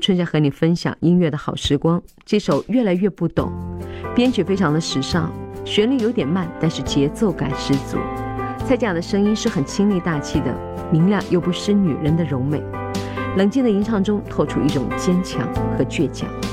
春夏和你分享音乐的好时光。这首越来越不懂，编曲非常的时尚，旋律有点慢，但是节奏感十足。蔡健雅的声音是很清丽大气的，明亮又不失女人的柔美，冷静的吟唱中透出一种坚强和倔强。